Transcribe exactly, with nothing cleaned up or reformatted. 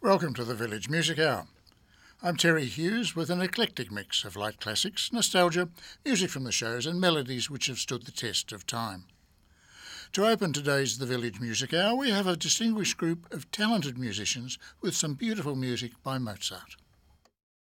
Welcome to the Village Music Hour. I'm Terry Hughes with an eclectic mix of light classics, nostalgia, music from the shows and melodies which have stood the test of time. To open today's The Village Music Hour, we have a distinguished group of talented musicians with some beautiful music by Mozart.